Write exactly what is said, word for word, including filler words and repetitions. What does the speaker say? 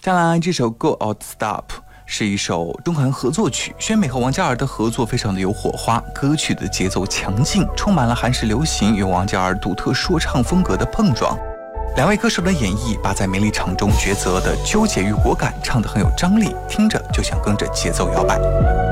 再来这首 Go Out Stop 是一首中韩合作曲，宣美和王嘉尔的合作非常的有火花，歌曲的节奏强劲，充满了韩式流行与王嘉尔独特说唱风格的碰撞。两位歌手的演绎把在名利场中抉择的纠结与果敢唱得很有张力，听着就想跟着节奏摇摆。